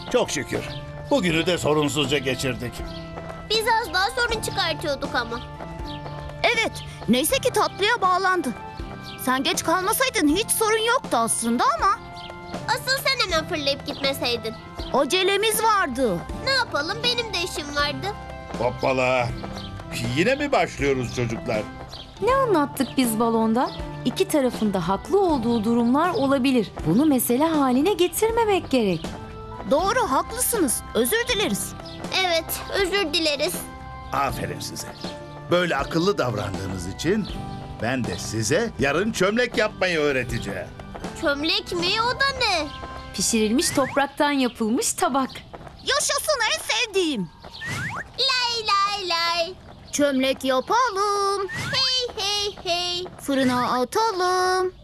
Çok şükür. Bugünü de sorunsuzca geçirdik. Biz az daha sorun çıkartıyorduk ama. Evet, neyse ki tatlıya bağlandı. Sen geç kalmasaydın hiç sorun yoktu aslında ama Asıl sen hemen fırlayıp gitmeseydin. acelemiz vardı. Ne yapalım, benim de işim vardı. Hoppala. Yine mi başlıyoruz çocuklar? Ne anlattık biz balonda? İki tarafında haklı olduğu durumlar olabilir. Bunu mesele haline getirmemek gerek. Doğru, haklısınız. Özür dileriz. Evet, özür dileriz. Aferin size. Böyle akıllı davrandığınız için ben de size Yarın çömlek yapmayı öğreteceğim. Çömlek mi, o da ne? Pişirilmiş topraktan yapılmış tabak. Yaşasın, en sevdiğim. Lay lay lay. Çömlek yapalım, Hey hey hey. fırına atalım.